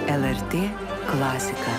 LRT klasika.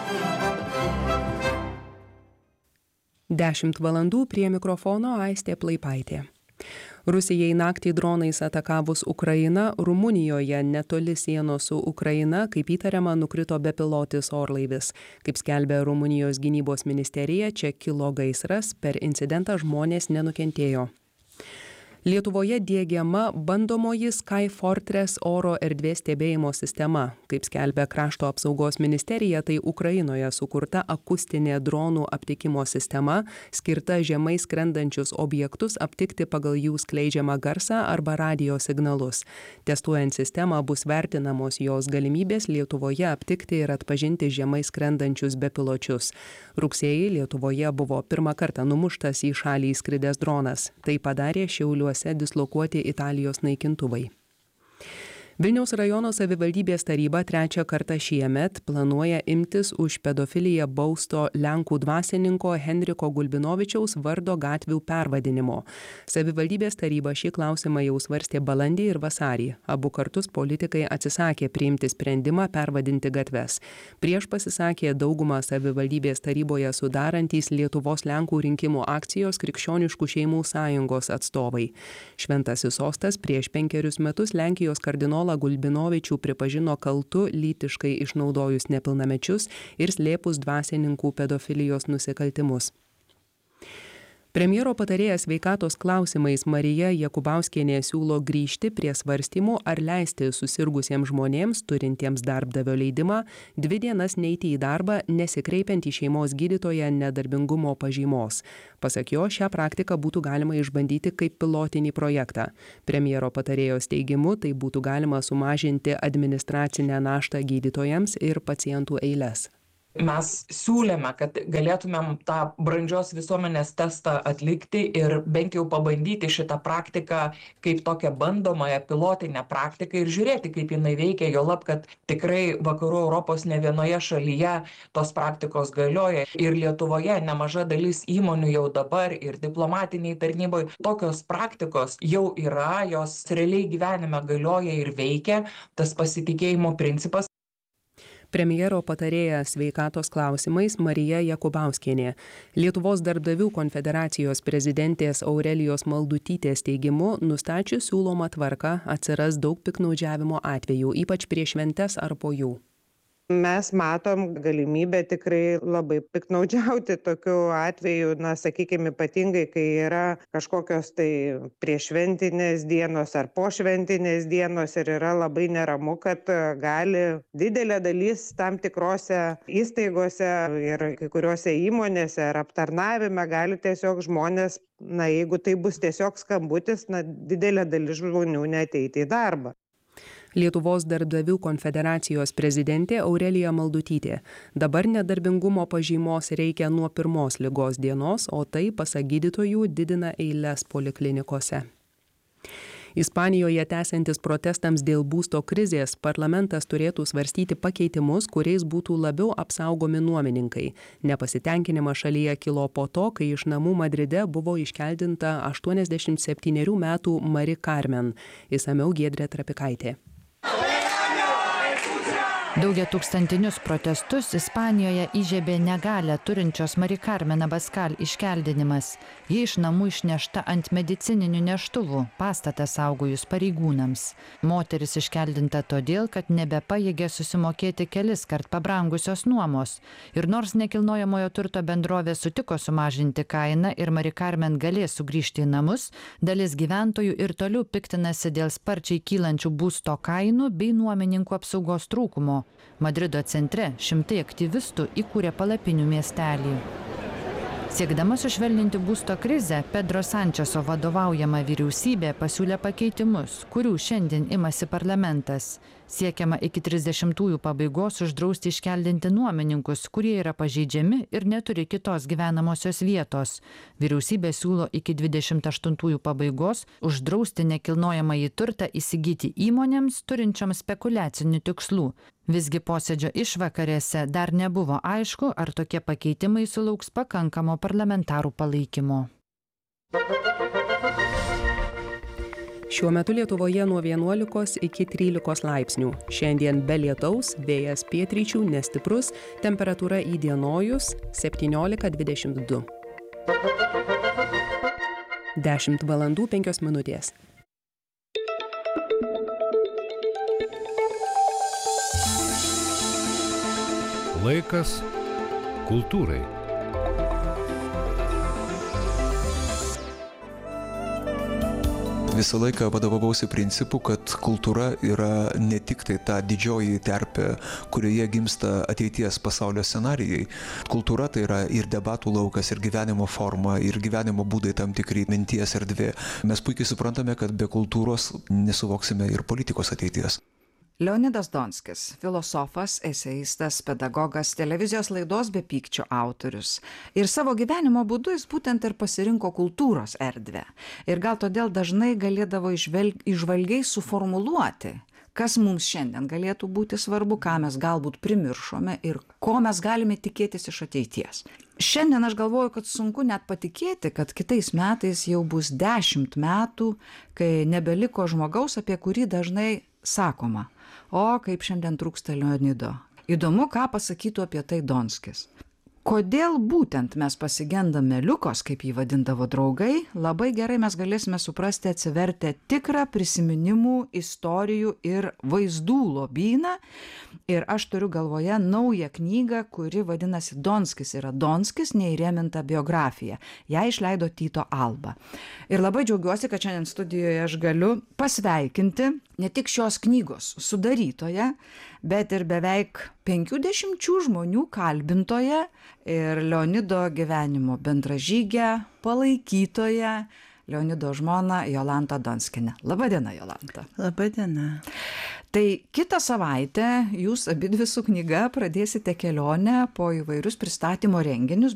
10 valandų prie mikrofono Aistė Plaipaitė. Rusijai naktį dronais atakavus Ukrainą, Rumunijoje netoli sienos su Ukraina, kaip įtariama, nukrito bepilotis orlaivis. Kaip skelbia Rumunijos gynybos ministerija, čia kilo gaisras, per incidentą žmonės nenukentėjo. Lietuvoje diegiama bandomoji Skyfortress oro erdvės stebėjimo sistema. Kaip skelbia Krašto apsaugos ministerija, tai Ukrainoje sukurta akustinė dronų aptikimo sistema, skirta žemai skrendančius objektus aptikti pagal jų skleidžiamą garsą arba radijo signalus. Testuojant sistemą bus vertinamos jos galimybės Lietuvoje aptikti ir atpažinti žemai skrendančius bepiločius. Rugsėjį Lietuvoje buvo pirmą kartą numuštas į šalį įskridęs dronas. Tai padarė Šiauliuose dislokuoti Italijos naikintuvai. Vilniaus rajono savivaldybės taryba trečią kartą šiemet planuoja imtis už pedofiliją bausto Lenkų dvasininko Henriko Gulbinovičiaus vardo gatvių pervadinimo. Savivaldybės taryba šį klausimą jau svarstė balandį ir vasarį. Abu kartus politikai atsisakė priimti sprendimą pervadinti gatves. Prieš pasisakė daugumą savivaldybės taryboje sudarantys Lietuvos Lenkų rinkimų akcijos Krikščioniškų šeimų sąjungos atstovai. Šventasis sostas prieš 5 metus Lenkijos kardinolą Gulbinovičių pripažino kaltu lytiškai išnaudojus nepilnamečius ir slėpus dvasininkų pedofilijos nusikaltimus. Premjero patarėjas sveikatos klausimais Marija Jakubauskienė siūlo grįžti prie svarstymų, ar leisti susirgusiems žmonėms, turintiems darbdavio leidimą, 2 dienas neiti į darbą, nesikreipiant į šeimos gydytoją nedarbingumo pažymos. Pasak jo, šią praktiką būtų galima išbandyti kaip pilotinį projektą. Premjero patarėjos teigimu, tai būtų galima sumažinti administracinę naštą gydytojams ir pacientų eiles. Mes siūlėme, kad galėtumėm tą brandžios visuomenės testą atlikti ir bent jau pabandyti šitą praktiką kaip tokią bandomąją pilotinę praktiką ir žiūrėti, kaip jinai veikia, juolab, kad tikrai vakarų Europos ne vienoje šalyje tos praktikos galioja ir Lietuvoje nemaža dalis įmonių jau dabar ir diplomatiniai tarnyboje tokios praktikos jau yra, jos realiai gyvenime galioja ir veikia, tas pasitikėjimo principas. Premjero patarėja sveikatos klausimais Marija Jakubauskienė. Lietuvos darbdavių konfederacijos prezidentės Aurelijos Maldutytės teigimu, nustačius siūlomą tvarką atsiras daug piktnaudžiavimo atvejų, ypač prieš šventes ar po jų. Mes matom galimybę tikrai labai piktnaudžiauti tokiu atveju, sakykime, ypatingai, kai yra kažkokios tai prieššventinės dienos ar pošventinės dienos ir yra labai neramu, kad gali didelė dalis tam tikrose įstaigose ir kai kuriuose įmonėse ar aptarnavime gali tiesiog žmonės, jeigu tai bus tiesiog skambutis, didelė dalis žmonių neateiti į darbą. Lietuvos darbdavių konfederacijos prezidentė Aurelija Maldutytė. Dabar nedarbingumo pažymos reikia nuo 1 ligos dienos, o tai, pasak gydytojų, didina eiles poliklinikose. Ispanijoje tęsiantis protestams dėl būsto krizės, parlamentas turėtų svarstyti pakeitimus, kuriais būtų labiau apsaugomi nuomininkai. Nepasitenkinimas šalyje kilo po to, kai iš namų Madride buvo iškeldinta 87 metų Mari Carmen. Išsamiau Giedrė Trapikaitė. Daugiatūkstantinius protestus Ispanijoje įžiebė negalią turinčios Mari Carmen Abascal iškeldinimas. Ji iš namų išnešta ant medicininių neštuvų, pastatą saugojus pareigūnams. Moteris iškeldinta todėl, kad nebepajėgė susimokėti keliskart pabrangusios nuomos. Ir nors nekilnojamojo turto bendrovė sutiko sumažinti kainą ir Mari Carmen galės sugrįžti į namus, dalis gyventojų ir toliau piktinasi dėl sparčiai kylančių būsto kainų bei nuomininkų apsaugos trūkumo. Madrido centre šimtai aktyvistų įkūrė palapinių miestelį. Siekdama sušvelninti būsto krizę, Pedro Sančeso vadovaujama vyriausybė pasiūlė pakeitimus, kurių šiandien imasi parlamentas. Siekiama iki 30-ųjų pabaigos uždrausti iškeldinti nuomininkus, kurie yra pažeidžiami ir neturi kitos gyvenamosios vietos. Vyriausybė siūlo iki 28-ųjų pabaigos uždrausti nekilnojamąjį turtą įsigyti įmonėms turinčioms spekuliacinių tikslų. Visgi posėdžio išvakarėse dar nebuvo aišku, ar tokie pakeitimai sulauks pakankamo parlamentarų palaikymo. Šiuo metu Lietuvoje nuo 11 iki 13 laipsnių. Šiandien be lietaus, vėjas pietryčių nestiprus, temperatūra įdienojus 17-22. 10 valandų 5 minutės. Laikas kultūrai. Visą laiką vadovavausi principu, kad kultūra yra ne tik tai ta didžioji terpė, kurioje gimsta ateities pasaulio scenarijai. Kultūra tai yra ir debatų laukas, ir gyvenimo forma, ir gyvenimo būdai tam tikri, minties erdvė. Mes puikiai suprantame, kad be kultūros nesuvoksime ir politikos ateities. Leonidas Donskis, filosofas, eseistas, pedagogas, televizijos laidos Be pykčio autorius. Ir savo gyvenimo būdu jis būtent ir pasirinko kultūros erdvę. Ir gal todėl dažnai galėdavo įžvalgiai suformuluoti, kas mums šiandien galėtų būti svarbu, ką mes galbūt primiršome ir ko mes galime tikėtis iš ateities. Šiandien aš galvoju, kad sunku net patikėti, kad kitais metais jau bus 10 metų, kai nebeliko žmogaus, apie kurį dažnai sakoma: o kaip šiandien trūksta Leonido. Įdomu, ką pasakytų apie tai Donskis. Kodėl būtent mes pasigendame Liukos, kaip jį vadindavo draugai, labai gerai mes galėsime suprasti atsivertę tikrą prisiminimų, istorijų ir vaizdų lobyną. Ir aš turiu galvoje naują knygą, kuri vadinasi Donskis yra Donskis, neįrėminta biografija. Ją išleido Tyto Alba. Ir labai džiaugiuosi, kad šiandien studijoje aš galiu pasveikinti ne tik šios knygos sudarytoją, bet ir beveik 50 žmonių kalbintoją ir Leonido gyvenimo bendražygę, palaikytoją, Leonido žmoną Jolantą Donskienę. Labadiena, Jolanta. Labadiena. Tai kitą savaitę jūs abidvi su knyga pradėsite kelionę po įvairius pristatymo renginius,